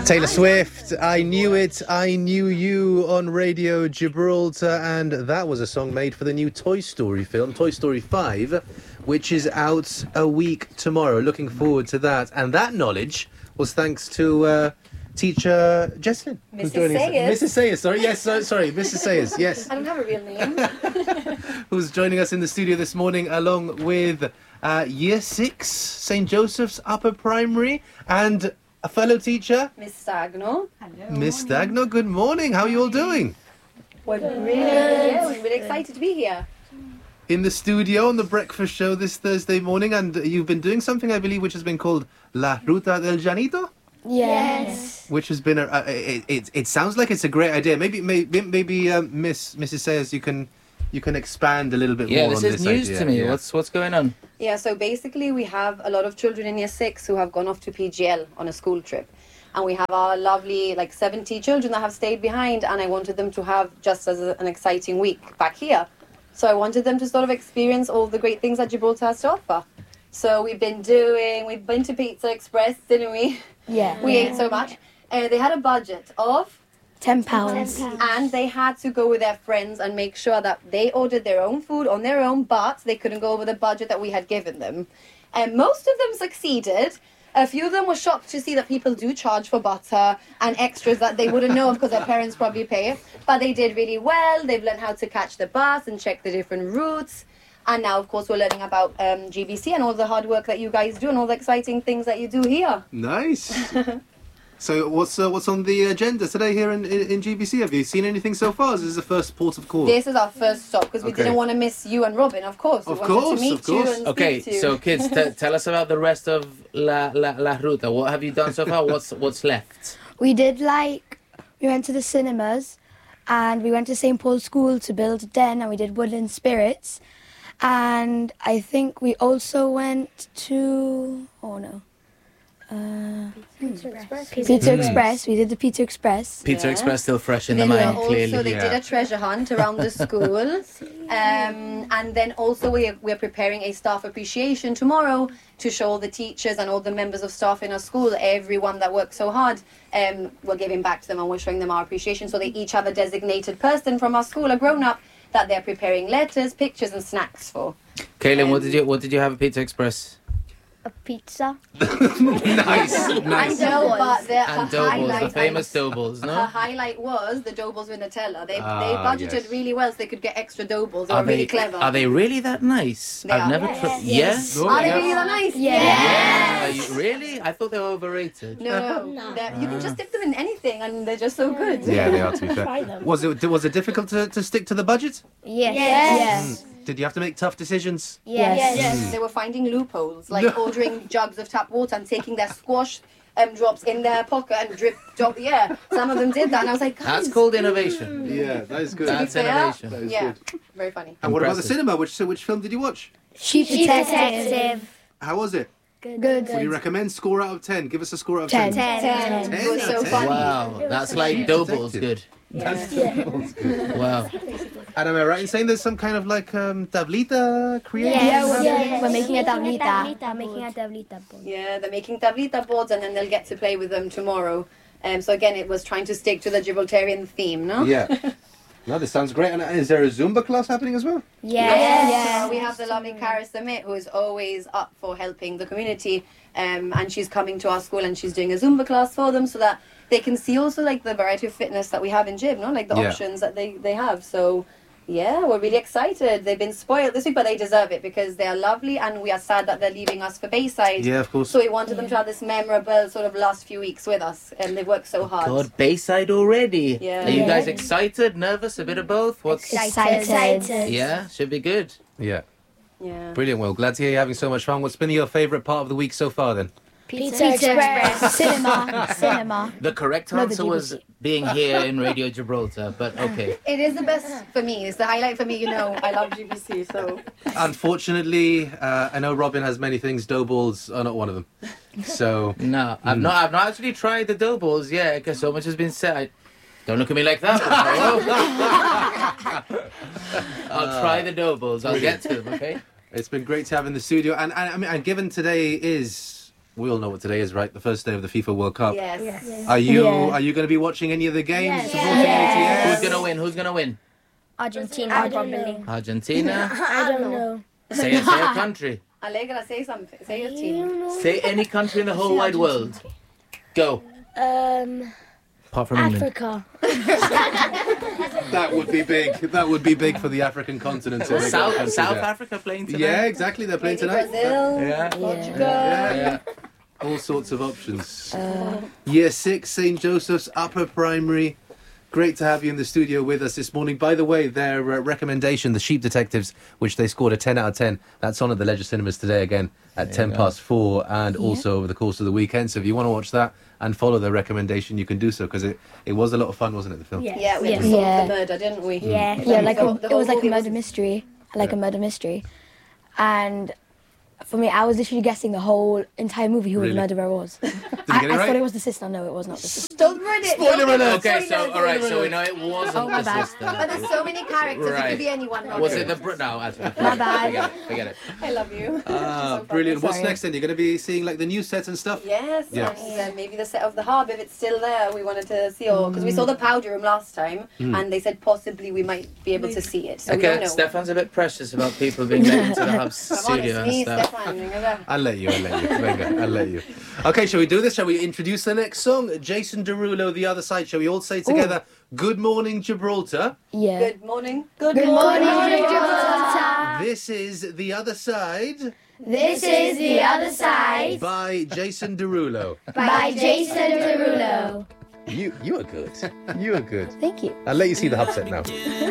Taylor Swift, I Knew It, I Knew You on Radio Gibraltar, and that was a song made for the new Toy Story film, Toy Story 5, which is out a week tomorrow. Looking forward to that. And that knowledge was thanks to teacher Jesslyn. Mrs. Sayers. Mrs. Sayers, sorry. Yes, sorry, Mrs. Sayers, yes. I don't have a real name. Who's joining us in the studio this morning along with Year 6, St. Joseph's Upper Primary, and a fellow teacher, Miss Stagno. Hello. Miss Stagno. Good morning. How are you all doing? We're really excited to be here. In the studio on the breakfast show this Thursday morning, and you've been doing something, I believe, which has been called La Ruta del Llanito, Yes. which has been it sounds like it's a great idea. Maybe Mrs. Sayers, you can expand a little bit more on this idea. Yeah, this is news to me. Yeah. What's going on? Yeah, so basically we have a lot of children in Year 6 who have gone off to PGL on a school trip. And we have our lovely, 70 children that have stayed behind, and I wanted them to have just as an exciting week back here. So I wanted them to sort of experience all the great things that Gibraltar has to offer. So we've been to Pizza Express, didn't we? Yeah. We ate so much. They had a budget of £10. and they had to go with their friends and make sure that they ordered their own food on their own, but they couldn't go over the budget that we had given them. And most of them succeeded. A few of them were shocked to see that people do charge for butter and extras that they wouldn't know of because their parents probably pay it. But they did really well. They've learned how to catch the bus and check the different routes. And now, of course, we're learning about GBC and all the hard work that you guys do and all the exciting things that you do here. Nice. So what's on the agenda today here in GBC? Have you seen anything so far? Is this the first port of call? This is our first stop because we didn't want to miss you and Robin, of course. We wanted to meet you and Okay, speak to you. so kids, tell us about the rest of La Ruta. What have you done so far? What's left? We went to the cinemas and we went to St. Paul's School to build a den, and we did Woodland Spirits. And I think we also went to... Pizza Express. We did the Pizza Express. Pizza Express still fresh in Then the mind, clearly. they did a treasure hunt around the school. And then also we're preparing a staff appreciation tomorrow to show all the teachers and all the members of staff in our school, everyone that worked so hard. We're giving back to them and we're showing them our appreciation. So they each have a designated person from our school, a grown-up, that they're preparing letters, pictures and snacks for. Kaylin, what did you have at Pizza Express? A pizza. Nice. I know, but And dough balls, the famous dough balls, Her no? highlight was the dough balls with Nutella. They budgeted really well so they could get extra dough balls. They Are were really clever. Are they really that nice? They I've are. never tried. Yes. Are they really that nice? Are you, really? I thought they were overrated. No. You can just dip them in anything and they're just so good. Yeah, they are, to be fair. Was it difficult to stick to the budget? Yes. Did you have to make tough decisions? Yes. They were finding loopholes, like ordering jugs of tap water and taking their squash drops in their pocket and drop. Yeah, some of them did that, and I was like, guys, That's called innovation. Yeah, that is good. That's fair, innovation. That is yeah, good. very funny. And what about the Impressive. cinema? Which film did you watch? Sheep Detective. How was it? Good. Would you recommend? Score out of 10. Give us a score out of 10. 10. It was so funny. Wow, that's like dough balls good. Wow. And am I right in saying there's some kind of tablita created? We're making a tablita. Making a tablita board. Yeah, they're making tablita boards, and then they'll get to play with them tomorrow. So again, it was trying to stick to the Gibraltarian theme, no? Yeah. No, this sounds great. And is there a Zumba class happening as well? Yes. We have the lovely Cara Samit, who is always up for helping the community, and she's coming to our school and she's doing a Zumba class for them so that they can see also the variety of fitness that we have in Gib, no? The options that they have. So yeah, we're really excited. They've been spoiled this week, but they deserve it because they are lovely, and we are sad that they're leaving us for Bayside. Yeah, of course. So we wanted them to have this memorable sort of last few weeks with us, and they've worked so hard. God, Bayside already. Yeah. Are you guys excited, nervous, a bit of both? Excited. Yeah, should be good. Yeah. Yeah. Brilliant. Well, glad to hear you're having so much fun. What's been your favourite part of the week so far then? Pizza Express. Cinema. The correct No, the answer was being here in Radio Gibraltar, but okay. It is the best for me. It's the highlight for me. I love GBC, so... Unfortunately, I know Robin has many things. Dough balls are not one of them. So... No, I've not actually tried the dough balls yet, because so much has been said. Don't look at me like that. I'll try the dough balls. I'll get to them, okay? It's been great to have in the studio. And given today is We all know what today is, right? The first day of the FIFA World Cup. Yes. Are you Yeah. Are you going to be watching any of the games? Yes. Supporting any Who's teams? gonna win? Who's gonna win? Argentina, probably. Argentina. I don't know. Say a country. Allegra, say something. Say your team. Say any country in the whole wide world. Go. Apart from England. Africa. That would be big. That would be big for the African continent. if they got a South country South there. Africa playing tonight. Yeah, exactly. They're playing Maybe tonight. Brazil, Yeah. Portugal. Yeah. All sorts of options. Year 6, St. Joseph's Upper Primary. Great to have you in the studio with us this morning. By the way, their recommendation, The Sheep Detectives, which they scored a 10 out of 10, that's on at the Leisure Cinemas today again at 10 past 4 and also over the course of the weekend. So if you want to watch that and follow their recommendation, you can do so because it was a lot of fun, wasn't it, the film? Yeah, we had to solve the murder, didn't we? Yeah. Yeah, like The it was whole like a movie murder mystery, a murder mystery, and for me, I was literally guessing the whole entire movie who Really? the murderer was. Did you I get it right? thought it was the sister. No, it was not the sister. Don't ruin it. Spoiler Don't alert. Okay, spoil so it. all right, so we know it wasn't my the bad. sister. But there's so many characters. It Right. could be anyone. Not Was you. it the no? Actually, My bad. Forget it. I love you. Ah, So brilliant. What's Sorry. next then? You're going to be seeing like the new sets and stuff? Yes, Yeah. and maybe the set of the Harbour, if it's still there, we wanted to see, because we saw the powder room last time, and they said possibly we might be able to see it. So we don't Okay, know. Stefan's a bit precious about people being let into the hub's Come on, studio it's me, and stuff. Stefan. ring it up. I'll let you. Venga, I'll let you. Okay, shall we do this? Shall we introduce the next song? Jason Derulo, The Other Side. Shall we all say together, Good Morning Gibraltar? Yeah. Good morning. Good morning, Gibraltar. This is The Other Side This is The Other Side by Jason Derulo. by Jason Derulo. You are good. You are good. Thank you. I'll let you see the hub set now.